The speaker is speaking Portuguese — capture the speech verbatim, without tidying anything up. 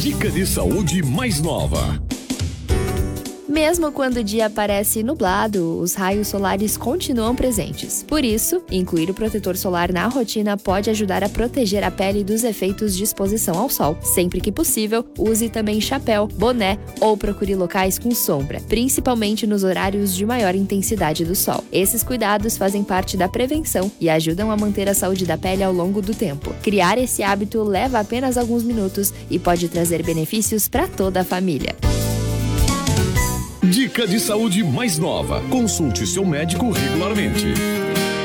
Dica de saúde mais nova. Mesmo quando o dia parece nublado, os raios solares continuam presentes. Por isso, incluir o protetor solar na rotina pode ajudar a proteger a pele dos efeitos de exposição ao sol. Sempre que possível, use também chapéu, boné ou procure locais com sombra, principalmente nos horários de maior intensidade do sol. Esses cuidados fazem parte da prevenção e ajudam a manter a saúde da pele ao longo do tempo. Criar esse hábito leva apenas alguns minutos e pode trazer benefícios para toda a família. Dica de saúde mais nova. Consulte seu médico regularmente.